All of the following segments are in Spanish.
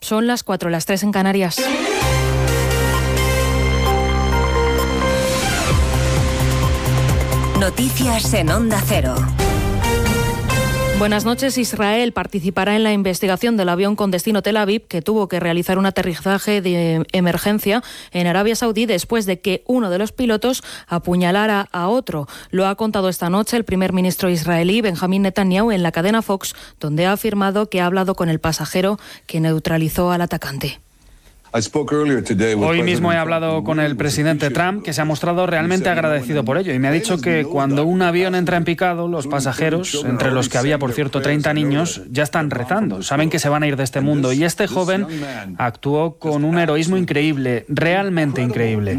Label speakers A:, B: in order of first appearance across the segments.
A: Son las 4, las 3 en Canarias.
B: Noticias en Onda Cero.
A: Buenas noches. Israel participará en la investigación del avión con destino Tel Aviv que tuvo que realizar un aterrizaje de emergencia en Arabia Saudí después de que uno de los pilotos apuñalara a otro. Lo ha contado esta noche el primer ministro israelí Benjamín Netanyahu en la cadena Fox, donde ha afirmado que ha hablado con el pasajero que neutralizó al atacante.
C: Hoy mismo he hablado con el presidente Trump, que se ha mostrado realmente agradecido por ello, y me ha dicho que cuando un avión entra en picado, los pasajeros, entre los que había, por cierto, 30 niños, ya están rezando, saben que se van a ir de este mundo, y este joven actuó con un heroísmo increíble, realmente increíble.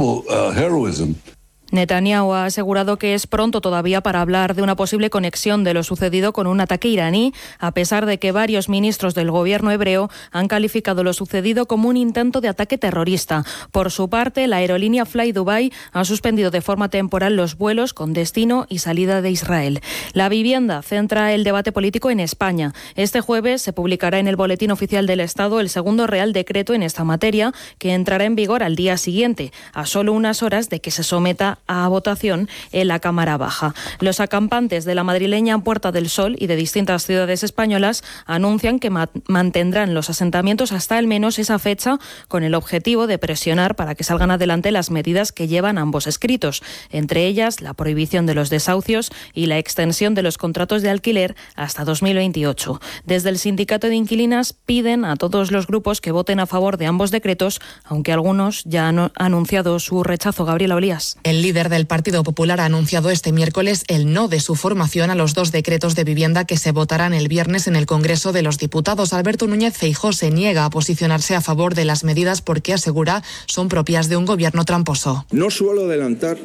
A: Netanyahu ha asegurado que es pronto todavía para hablar de una posible conexión de lo sucedido con un ataque iraní, a pesar de que varios ministros del gobierno hebreo han calificado lo sucedido como un intento de ataque terrorista. Por su parte, la aerolínea Fly Dubai ha suspendido de forma temporal los vuelos con destino y salida de Israel. La vivienda centra el debate político en España. Este jueves se publicará en el Boletín Oficial del Estado el segundo Real Decreto en esta materia, que entrará en vigor al día siguiente, a solo unas horas de que se someta a votación en la Cámara Baja. Los acampantes de la madrileña Puerta del Sol y de distintas ciudades españolas anuncian que mantendrán los asentamientos hasta al menos esa fecha, con el objetivo de presionar para que salgan adelante las medidas que llevan ambos escritos, entre ellas la prohibición de los desahucios y la extensión de los contratos de alquiler hasta 2028. Desde el sindicato de inquilinas piden a todos los grupos que voten a favor de ambos decretos, aunque algunos ya han anunciado su rechazo. Gabriela Olías.
D: El líder del Partido Popular ha anunciado este miércoles el no de su formación a los 2 decretos de vivienda que se votarán el viernes en el Congreso de los Diputados. Alberto Núñez Feijóo se niega a posicionarse a favor de las medidas porque asegura son propias de un gobierno tramposo.
E: No suelo adelantar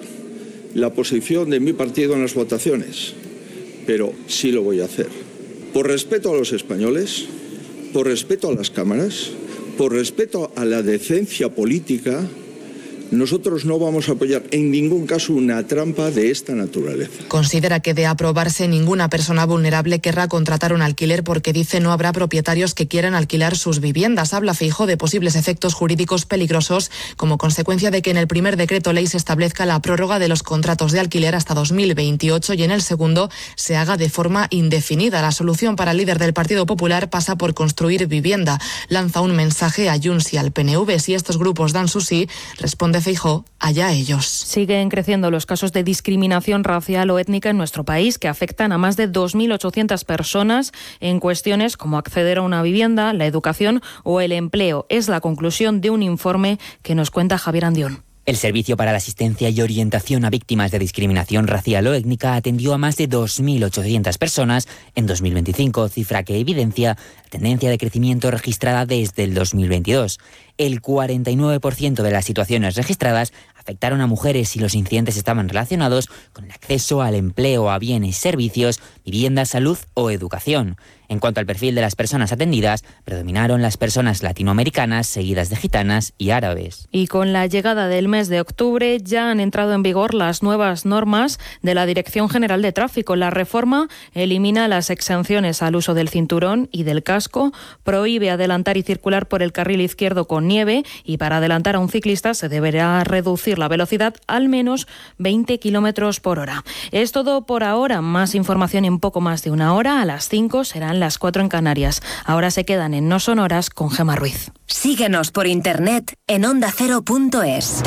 E: la posición de mi partido en las votaciones, pero sí lo voy a hacer. Por respeto a los españoles, por respeto a las cámaras, por respeto a la decencia política, nosotros no vamos a apoyar en ningún caso una trampa de esta naturaleza.
D: Considera que de aprobarse ninguna persona vulnerable querrá contratar un alquiler porque dice no habrá propietarios que quieran alquilar sus viviendas. Habla Feijóo de posibles efectos jurídicos peligrosos como consecuencia de que en el primer decreto ley se establezca la prórroga de los contratos de alquiler hasta 2028 y en el segundo se haga de forma indefinida. La solución para el líder del Partido Popular pasa por construir vivienda. Lanza un mensaje a Junts y al PNV. Si estos grupos dan su sí, responde Feijóo, allá ellos.
A: Siguen creciendo los casos de discriminación racial o étnica en nuestro país, que afectan a más de 2.800 personas en cuestiones como acceder a una vivienda, la educación o el empleo. Es la conclusión de un informe que nos cuenta Javier Andión.
F: El Servicio para la Asistencia y Orientación a Víctimas de Discriminación Racial o Étnica atendió a más de 2.800 personas en 2025, cifra que evidencia la tendencia de crecimiento registrada desde el 2022. El 49% de las situaciones registradas afectaron a mujeres y los incidentes estaban relacionados con el acceso al empleo, a bienes, servicios, vivienda, salud o educación. En cuanto al perfil de las personas atendidas, predominaron las personas latinoamericanas, seguidas de gitanas y árabes.
A: Y con la llegada del mes de octubre ya han entrado en vigor las nuevas normas de la Dirección General de Tráfico. La reforma elimina las exenciones al uso del cinturón y del casco, prohíbe adelantar y circular por el carril izquierdo con nieve y para adelantar a un ciclista se deberá reducir la velocidad al menos 20 kilómetros por hora. Es todo por ahora. Más información en poco más de una hora. A las 5 serán las 4 en Canarias. Ahora se quedan en No Sonoras con Gemma Ruiz.
B: Síguenos por internet en ondacero.es.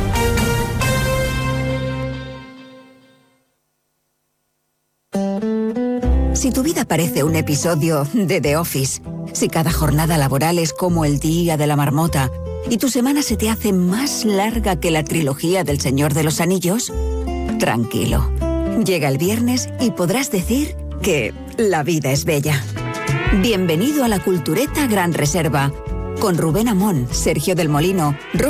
B: Si tu vida parece un episodio de The Office, si cada jornada laboral es como el día de la marmota y tu semana se te hace más larga que la trilogía del Señor de los Anillos, tranquilo. Llega el viernes y podrás decir que la vida es bella. Bienvenido a la Cultureta Gran Reserva, con Rubén Amón, Sergio del Molino,